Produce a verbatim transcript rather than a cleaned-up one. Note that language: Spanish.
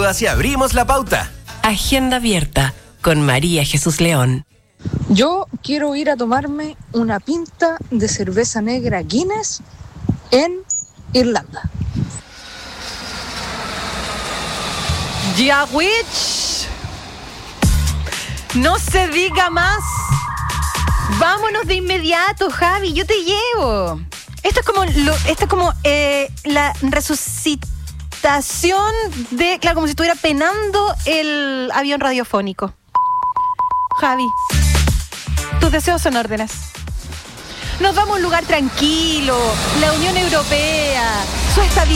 dudas y abrimos la pauta. Agenda abierta con María Jesús León. Yo quiero ir a tomarme una pinta de cerveza negra Guinness en Irlanda. Ya, witch. No se diga más. Vámonos de inmediato, Javi. Yo te llevo. Esto es como, lo, esto es como eh, la resucitación de, claro, como si estuviera penando el avión radiofónico. Javi, tus deseos son órdenes. Nos vamos a un lugar tranquilo, la Unión Europea, su estabilidad.